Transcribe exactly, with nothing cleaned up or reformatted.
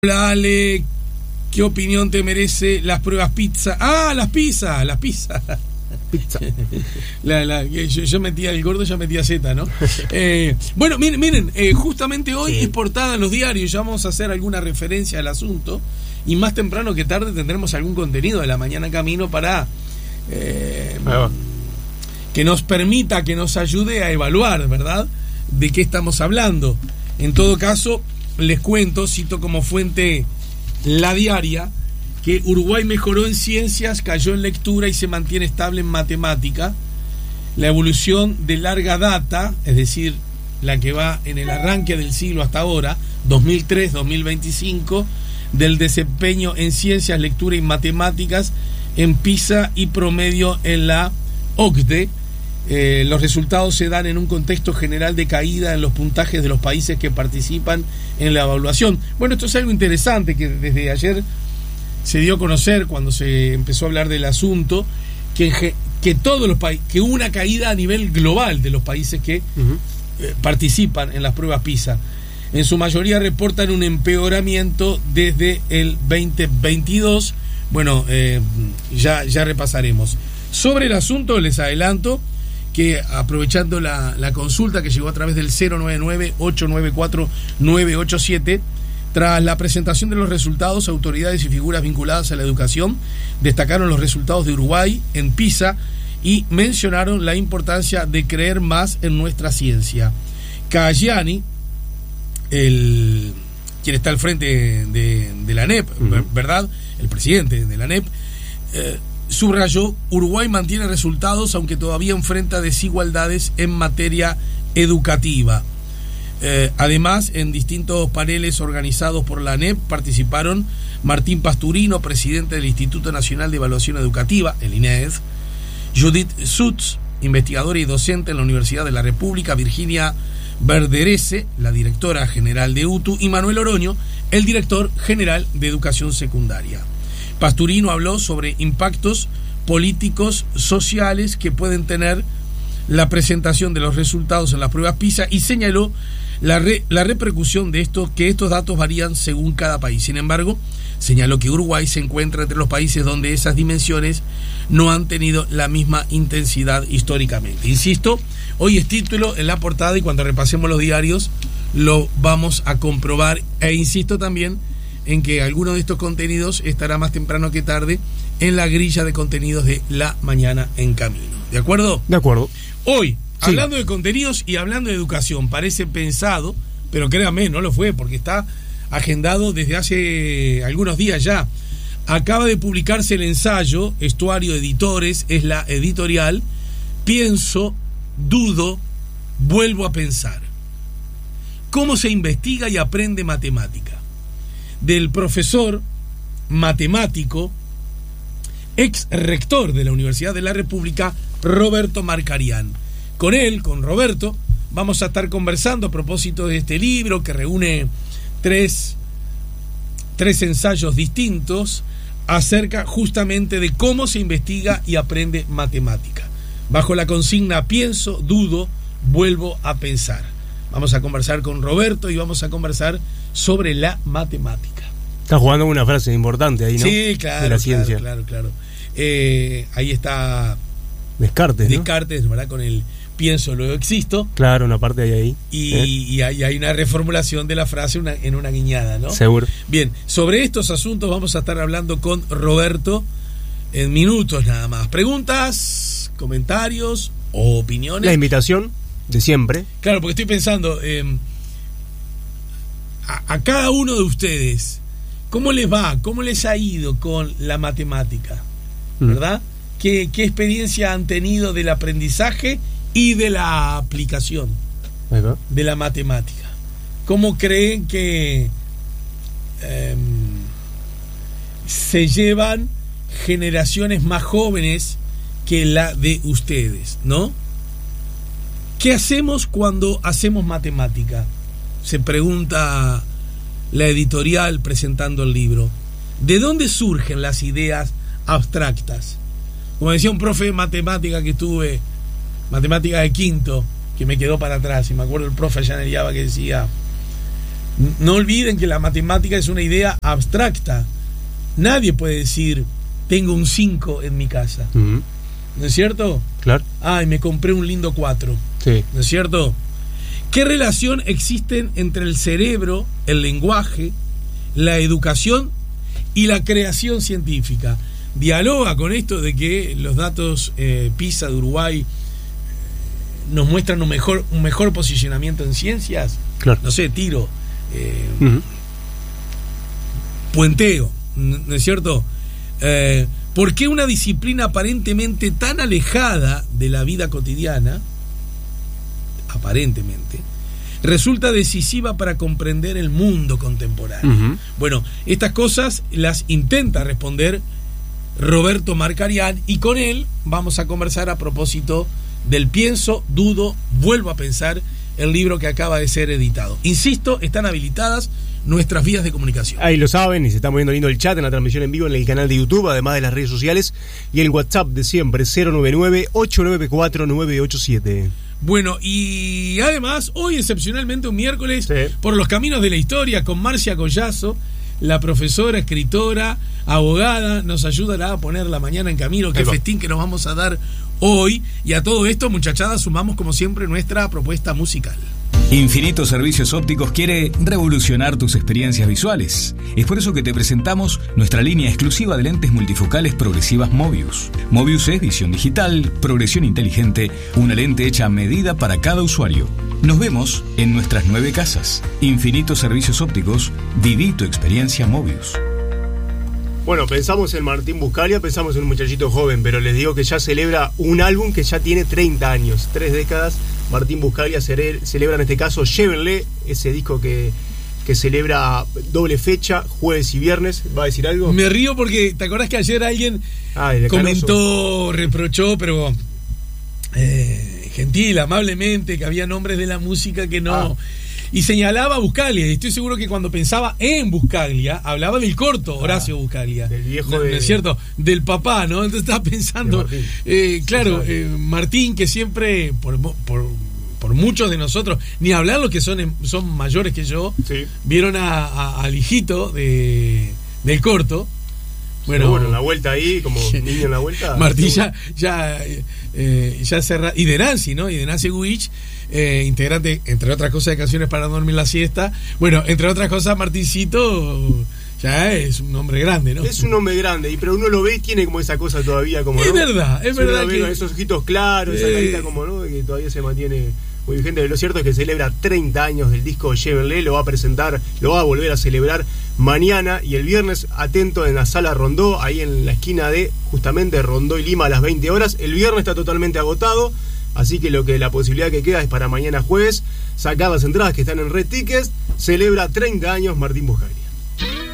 Hola Ale, ¿qué opinión te merece las pruebas pizza? Ah, las pizzas, las pizzas. Pizza. La, la, yo, yo metía el gordo, ya metía Z, ¿no? eh, bueno, miren, miren eh, justamente hoy sí. Es portada en los diarios, ya vamos a hacer alguna referencia al asunto y más temprano que tarde tendremos algún contenido de La Mañana en Camino para eh, que nos permita, que nos ayude a evaluar, ¿verdad? De qué estamos hablando. En todo caso, les cuento, cito como fuente La Diaria, que Uruguay mejoró en ciencias, cayó en lectura y se mantiene estable en matemática. La evolución de larga data, es decir, la que va en el arranque del siglo hasta ahora, dos mil tres a dos mil veinticinco, del desempeño en ciencias, lectura y matemáticas en PISA y promedio en la O C D E. Eh, los resultados se dan en un contexto general de caída en los puntajes de los países que participan en la evaluación. Bueno, esto es algo interesante que desde ayer se dio a conocer cuando se empezó a hablar del asunto, que, que todos los países, que hubo una caída a nivel global de los países que uh-huh. eh, participan en las pruebas PISA. En su mayoría reportan un empeoramiento desde el veinte veintidós. Bueno, eh, ya, ya repasaremos. Sobre el asunto les adelanto que aprovechando la, la consulta que llegó a través del cero nueve nueve, ocho nueve cuatro, nueve ocho siete, tras la presentación de los resultados, autoridades y figuras vinculadas a la educación destacaron los resultados de Uruguay en PISA y mencionaron la importancia de creer más en nuestra ciencia. Caggiani, el, quien está al frente de, de la A N E P, uh-huh. ¿verdad? El presidente de la A N E P, eh, subrayó: Uruguay mantiene resultados aunque todavía enfrenta desigualdades en materia educativa. Eh, además, en distintos paneles organizados por la A N E P participaron Martín Pasturino, presidente del Instituto Nacional de Evaluación Educativa, el INEED, Judith Sutz, investigadora y docente en la Universidad de la República, Virginia Verderese, la directora general de U T U, y Manuel Oroño, el director general de Educación Secundaria. Pasturino habló sobre impactos políticos, sociales que pueden tener la presentación de los resultados en las pruebas PISA y señaló la, re, la repercusión de esto, que estos datos varían según cada país. Sin embargo, señaló que Uruguay se encuentra entre los países donde esas dimensiones no han tenido la misma intensidad históricamente. Insisto, hoy es título en la portada y cuando repasemos los diarios lo vamos a comprobar, e insisto también en que alguno de estos contenidos estará más temprano que tarde en la grilla de contenidos de La Mañana en Camino. ¿De acuerdo? De acuerdo. Hoy, sí. hablando de contenidos y hablando de educación, parece pensado, pero créanme, no lo fue, porque está agendado desde hace algunos días ya. Acaba de publicarse el ensayo, Estuario Editores, es la editorial, Pienso, dudo, vuelvo a pensar. ¿Cómo se investiga y aprende matemática? Del profesor matemático, ex rector de la Universidad de la República, Roberto Marcarián. Con él, con Roberto, vamos a estar conversando a propósito de este libro que reúne tres, tres ensayos distintos acerca justamente de cómo se investiga y aprende matemática. Bajo la consigna Pienso, dudo, vuelvo a pensar. Vamos a conversar con Roberto y vamos a conversar sobre la matemática. Está jugando una frase importante ahí, ¿no? Sí, claro, de la claro, ciencia. claro, claro. Eh, ahí está Descartes, ¿no? Descartes, ¿verdad? Con el pienso, luego existo. Claro, una parte hay ahí. Y, ¿eh? y hay, hay una reformulación de la frase una, en una guiñada, ¿no? Seguro. Bien, sobre estos asuntos vamos a estar hablando con Roberto en minutos nada más. Preguntas, comentarios o opiniones. La invitación de siempre. Claro, porque estoy pensando eh, a, a cada uno de ustedes, ¿cómo les va? ¿Cómo les ha ido con la matemática? ¿Verdad? Mm. ¿Qué, qué experiencia han tenido del aprendizaje y de la aplicación uh-huh. de la matemática? ¿Cómo creen que eh, se llevan generaciones más jóvenes que la de ustedes, ¿no? ¿Qué hacemos cuando hacemos matemática? Se pregunta la editorial presentando el libro. ¿De dónde surgen las ideas abstractas? Como decía un profe de matemática que tuve, matemática de quinto, que me quedó para atrás, y me acuerdo el profe allá en el IABA que decía: No olviden que la matemática es una idea abstracta. Nadie puede decir, tengo un cinco en mi casa. Uh-huh. ¿No es cierto? Claro. Ay, me compré un lindo cuatro. Sí. ¿No es cierto? ¿Qué relación existen entre el cerebro, el lenguaje, la educación y la creación científica? Dialoga con esto de que los datos eh, PISA de Uruguay nos muestran un mejor, un mejor posicionamiento en ciencias. Claro. No sé, tiro. Eh, uh-huh. Puenteo. ¿No es cierto? Eh, ¿Por qué una disciplina aparentemente tan alejada de la vida cotidiana, aparentemente, resulta decisiva para comprender el mundo contemporáneo? Uh-huh. Bueno, estas cosas las intenta responder Roberto Marcarián, y con él vamos a conversar a propósito del Pienso, Dudo, Vuelvo a Pensar, el libro que acaba de ser editado. Insisto, están habilitadas nuestras vías de comunicación. Ahí lo saben, y se está moviendo lindo el chat en la transmisión en vivo en el canal de YouTube, además de las redes sociales, y el WhatsApp de siempre, cero nueve nueve, ocho nueve cuatro, nueve ocho siete. Bueno, y además, hoy excepcionalmente un miércoles, sí, por los caminos de la historia, con Marcia Collazo, la profesora, escritora, abogada, nos ayudará a poner la mañana en camino, que festín que nos vamos a dar hoy. Y a todo esto, muchachada, sumamos como siempre nuestra propuesta musical. Infinito Servicios Ópticos quiere revolucionar tus experiencias visuales. Es por eso que te presentamos nuestra línea exclusiva de lentes multifocales progresivas Mobius. Mobius es visión digital, progresión inteligente, una lente hecha a medida para cada usuario. Nos vemos en nuestras nueve casas. Infinito Servicios Ópticos, viví tu experiencia Mobius. Bueno, pensamos en Martín Buscaglia, pensamos en un muchachito joven, pero les digo que ya celebra un álbum que ya tiene treinta años, tres décadas. Martín Buscaglia celebra en este caso Llévenle, ese disco que, que celebra doble fecha, jueves y viernes. ¿Va a decir algo? Me río porque te acordás que ayer alguien ah, comentó, Canoso. reprochó, pero eh, gentil, amablemente, que había nombres de la música que no... Ah. Y señalaba a Buscaglia, y estoy seguro que cuando pensaba en Buscaglia, hablaba del corto Horacio ah, Buscaglia. Del viejo ¿no, de... ¿no es cierto? Del papá, ¿no? Entonces estaba pensando, eh, claro, eh, Martín, que siempre, por, por, por muchos de nosotros, ni hablar los que son, son mayores que yo, sí, vieron a, a, al hijito de, del corto. Bueno, bueno, en la vuelta ahí, como niño en la vuelta. Martín ya, ya, eh, ya cerra, y de Nancy, ¿no? Y de Nancy Wich, eh, integrante, entre otras cosas, de Canciones para Dormir la Siesta. Bueno, entre otras cosas, Martincito ya es un hombre grande, ¿no? Es un hombre grande, y pero uno lo ve y tiene como esa cosa todavía, como, es ¿no? verdad, es si verdad que... que... esos ojitos claros, eh... esa carita como, ¿no? Que todavía se mantiene muy vigente. Lo cierto es que celebra treinta años del disco Llévenle, lo va a presentar, lo va a volver a celebrar mañana, y el viernes, atento, en la Sala Rondó, ahí en la esquina de justamente Rondó y Lima, a las veinte horas. El viernes está totalmente agotado, así que lo que la posibilidad que queda es para mañana jueves sacar las entradas que están en Red Tickets. Celebra treinta años Martín Buscaglia.